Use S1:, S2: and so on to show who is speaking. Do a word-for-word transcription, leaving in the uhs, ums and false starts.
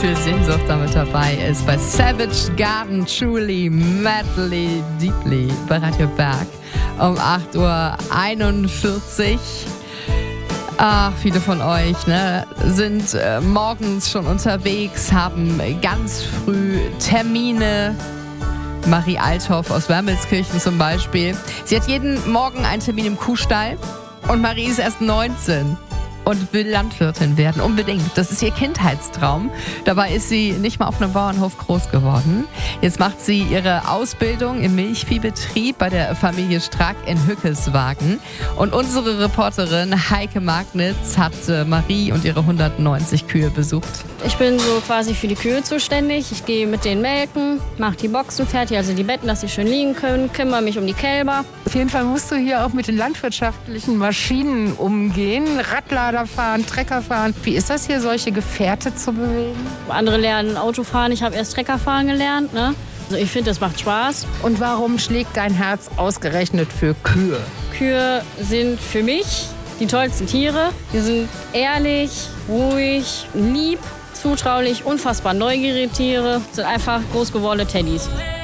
S1: viel Sehnsucht damit dabei ist. Bei Savage Garden, Truly, Madly, Deeply bei Radio Berg um acht Uhr einundvierzig. Ach, viele von euch ne, sind äh, morgens schon unterwegs, haben ganz früh Termine. Marie Althoff aus Wermelskirchen zum Beispiel. Sie hat jeden Morgen einen Termin im Kuhstall und Marie ist erst neunzehn. Und will Landwirtin werden, unbedingt. Das ist ihr Kindheitstraum. Dabei ist sie nicht mal auf einem Bauernhof groß geworden. Jetzt macht sie ihre Ausbildung im Milchviehbetrieb bei der Familie Strack in Hückeswagen. Und unsere Reporterin Heike Magnitz hat Marie und ihre hundertneunzig Kühe besucht.
S2: Ich bin so quasi für die Kühe zuständig. Ich gehe mit denen melken, mache die Boxen fertig, also die Betten, dass sie schön liegen können, kümmere mich um die Kälber.
S3: Auf jeden Fall musst du hier auch mit den landwirtschaftlichen Maschinen umgehen. Radlader fahren, Trecker fahren. Wie ist das hier, solche Gefährte zu bewegen?
S2: Andere lernen Autofahren, ich habe erst Treckerfahren gelernt. Ne? Also ich finde, das macht Spaß.
S3: Und warum schlägt dein Herz ausgerechnet für Kühe?
S2: Kühe sind für mich die tollsten Tiere. Die sind ehrlich, ruhig, lieb, zutraulich, unfassbar neugierige Tiere. Sind einfach groß gewordene Teddys.